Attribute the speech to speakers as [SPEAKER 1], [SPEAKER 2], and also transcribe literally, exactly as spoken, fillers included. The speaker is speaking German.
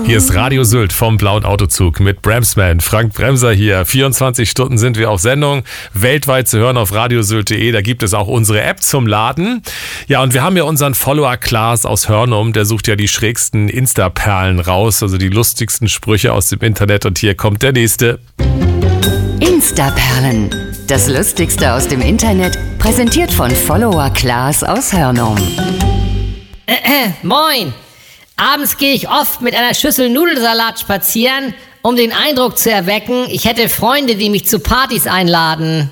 [SPEAKER 1] Hier ist Radio Sylt vom Blauen Autozug mit Bremsman. Frank Bremser hier. vierundzwanzig Stunden sind wir auf Sendung. Weltweit zu hören auf radiosylt punkt de. Da gibt es auch unsere App zum Laden. Ja, und wir haben ja unseren Follower Klaas aus Hörnum. Der sucht ja die schrägsten Insta-Perlen raus, also die lustigsten Sprüche aus dem Internet. Und hier kommt der nächste.
[SPEAKER 2] Insta-Perlen. Das Lustigste aus dem Internet. Präsentiert von Follower Klaas aus Hörnum.
[SPEAKER 3] Äh, äh, moin! Abends gehe ich oft mit einer Schüssel Nudelsalat spazieren, um den Eindruck zu erwecken, ich hätte Freunde, die mich zu Partys einladen.